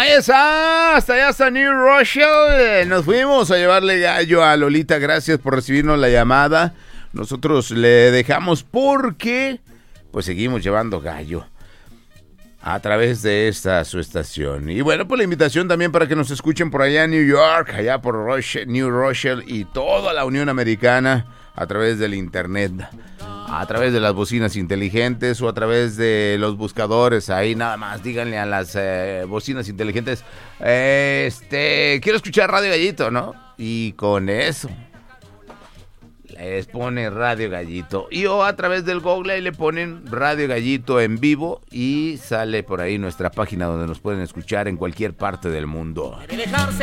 Hasta allá, hasta New Rochelle. Nos fuimos a llevarle gallo a Lolita. Gracias por recibirnos la llamada. Nosotros le dejamos porque pues seguimos llevando gallo a través de esta su estación. Y bueno, pues la invitación también para que nos escuchen por allá en New York, allá por New Rochelle y toda la Unión Americana a través del internet, a través de las bocinas inteligentes o a través de los buscadores. Ahí nada más díganle a las bocinas inteligentes, quiero escuchar Radio Gallito, ¿no? Y con eso les pone Radio Gallito. Y o a través del Google ahí le ponen Radio Gallito en vivo y sale por ahí nuestra página donde nos pueden escuchar en cualquier parte del mundo.